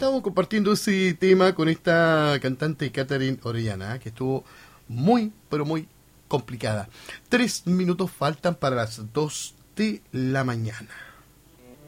estamos compartiendo ese tema con esta cantante Catherine Orellana, que estuvo muy, pero muy complicada. 3 minutos faltan para las 2 de la mañana.